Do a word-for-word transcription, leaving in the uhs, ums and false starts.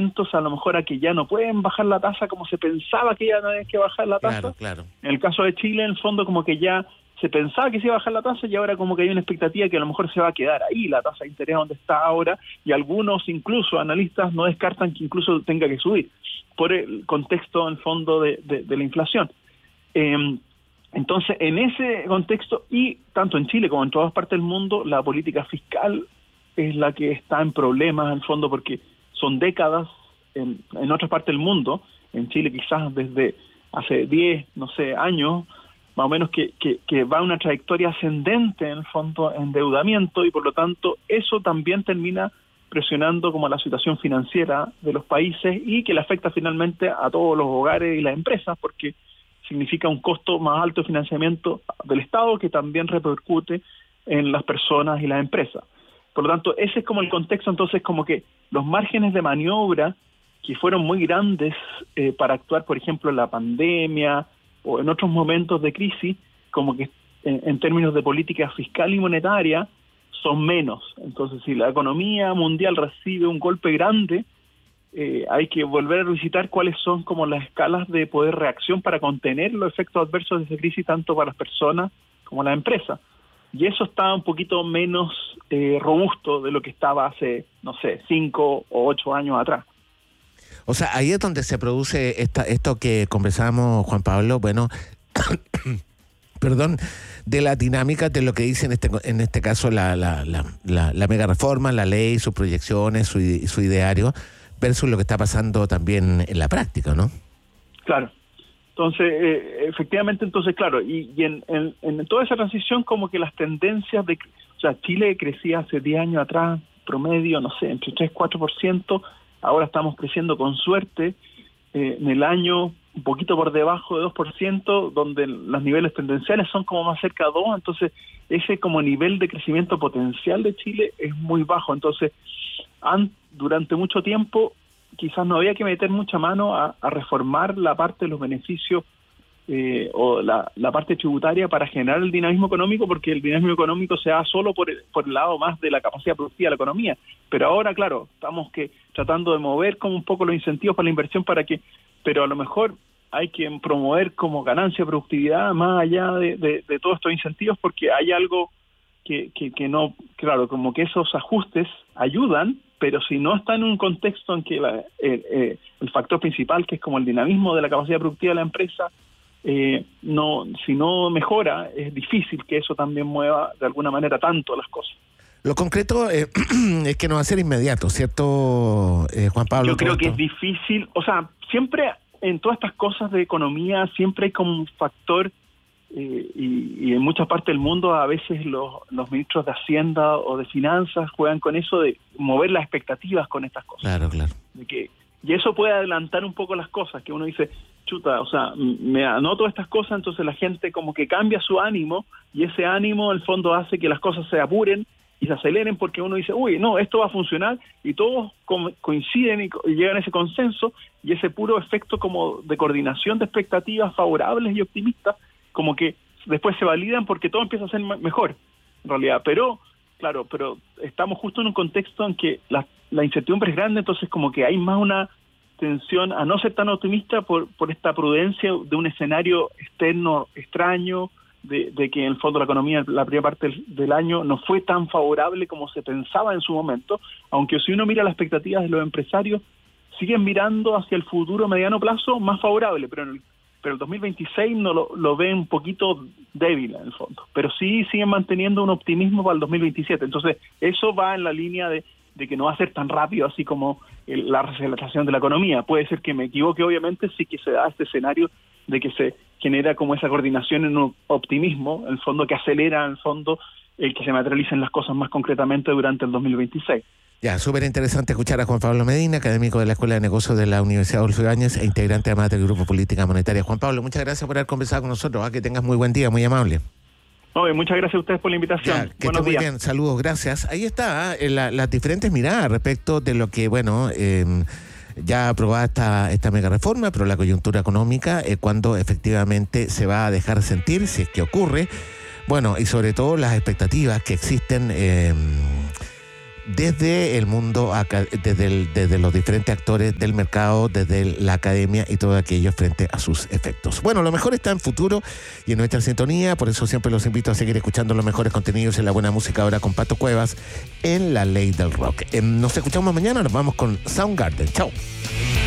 atentos a lo mejor a que ya no pueden bajar la tasa como se pensaba que ya no había que bajar la tasa. Claro, claro. En el caso de Chile, en el fondo, como que ya se pensaba que se iba a bajar la tasa y ahora como que hay una expectativa que a lo mejor se va a quedar ahí la tasa de interés donde está ahora, y algunos incluso analistas no descartan que incluso tenga que subir por el contexto en el fondo de, de, de la inflación. Eh, entonces, en ese contexto, y tanto en Chile como en todas partes del mundo, la política fiscal es la que está en problemas en el fondo, porque son décadas en, en otras partes del mundo, en Chile quizás desde hace diez, no sé, años, más o menos que, que, que va una trayectoria ascendente en el fondo endeudamiento, y por lo tanto eso también termina presionando como la situación financiera de los países y que le afecta finalmente a todos los hogares y las empresas, porque significa un costo más alto de financiamiento del Estado que también repercute en las personas y las empresas. Por lo tanto, ese es como el contexto. Entonces, como que los márgenes de maniobra que fueron muy grandes eh, para actuar, por ejemplo, en la pandemia o en otros momentos de crisis, como que en, en términos de política fiscal y monetaria, son menos. Entonces, si la economía mundial recibe un golpe grande, eh, hay que volver a revisitar cuáles son como las escalas de poder reacción para contener los efectos adversos de esa crisis, tanto para las personas como las empresas. Y eso está un poquito menos eh, robusto de lo que estaba hace, no sé, cinco o ocho años atrás. O sea, ahí es donde se produce esta, esto que conversábamos, Juan Pablo, bueno, perdón, de la dinámica de lo que dice en este en este caso la la, la, la, la mega reforma, la ley, sus proyecciones, su, su ideario, versus lo que está pasando también en la práctica, ¿no? Claro. Entonces, eh, efectivamente, entonces, claro, y, y en, en, en toda esa transición como que las tendencias de... O sea, Chile crecía hace diez años atrás, promedio, no sé, entre tres y cuatro por ciento, ahora estamos creciendo con suerte, eh, en el año un poquito por debajo de dos por ciento, donde los niveles tendenciales son como más cerca de dos, entonces ese como nivel de crecimiento potencial de Chile es muy bajo. Entonces, han, durante mucho tiempo quizás no había que meter mucha mano a, a reformar la parte de los beneficios eh, o la, la parte tributaria para generar el dinamismo económico, porque el dinamismo económico se da solo por el, por el lado más de la capacidad productiva de la economía. Pero ahora, claro, estamos que tratando de mover como un poco los incentivos para la inversión para que, pero a lo mejor hay que promover como ganancia de productividad más allá de, de, de todos estos incentivos, porque hay algo que, que, que no, claro, como que esos ajustes ayudan, pero si no está en un contexto en que la, eh, eh, el factor principal, que es como el dinamismo de la capacidad productiva de la empresa, eh, no, si no mejora, es difícil que eso también mueva de alguna manera tanto las cosas. Lo concreto eh, es que no va a ser inmediato, ¿cierto, eh, Juan Pablo? Yo creo que es difícil, o sea, siempre en todas estas cosas de economía, siempre hay como un factor, eh, y, y en muchas partes del mundo a veces los, los ministros de Hacienda o de Finanzas juegan con eso de mover las expectativas con estas cosas. Claro, claro. De que, y eso puede adelantar un poco las cosas, que uno dice, chuta, o sea, me anoto estas cosas, entonces la gente como que cambia su ánimo, y ese ánimo en el fondo hace que las cosas se apuren y se aceleren, porque uno dice, uy, no, esto va a funcionar, y todos co- coinciden y, co- y llegan a ese consenso, y ese puro efecto como de coordinación de expectativas favorables y optimistas, como que después se validan porque todo empieza a ser mejor, en realidad. Pero, claro, pero estamos justo en un contexto en que la, la incertidumbre es grande, entonces como que hay más una tensión a no ser tan optimista por, por esta prudencia de un escenario externo extraño, De, de que en el fondo la economía la primera parte del, del año no fue tan favorable como se pensaba en su momento, aunque si uno mira las expectativas de los empresarios, siguen mirando hacia el futuro a mediano plazo más favorable, pero en el, pero el dos mil veintiséis no lo, lo ven un poquito débil en el fondo, pero sí siguen manteniendo un optimismo para el dos mil veintisiete, entonces eso va en la línea de, de que no va a ser tan rápido así como el, la reaceleración de la economía. Puede ser que me equivoque, obviamente, sí que se da este escenario de que se genera como esa coordinación en un optimismo, en el fondo que acelera en el fondo el que se materialicen las cosas más concretamente durante el dos mil veintiséis. Ya, súper interesante escuchar a Juan Pablo Medina, académico de la Escuela de Negocios de la Universidad Adolfo Ibáñez e integrante además del Grupo Política Monetaria. Juan Pablo, muchas gracias por haber conversado con nosotros. ¿eh? Que tengas muy buen día, muy amable. Oye, muchas gracias a ustedes por la invitación. Ya, que Buenos esté muy días. bien, saludos, gracias. Ahí está, ¿eh? la, las diferentes miradas respecto de lo que, bueno, eh, ya aprobada esta, esta mega reforma, pero la coyuntura económica, eh, cuando efectivamente se va a dejar sentir, si es que ocurre, bueno, y sobre todo las expectativas que existen eh, desde el mundo, desde, el, desde los diferentes actores del mercado, desde la academia y todo aquello frente a sus efectos. Bueno, lo mejor está en Futuro y en nuestra sintonía, por eso siempre los invito a seguir escuchando los mejores contenidos en la buena música ahora con Pato Cuevas en La Ley del Rock. Nos escuchamos mañana, nos vamos con Soundgarden. Chao.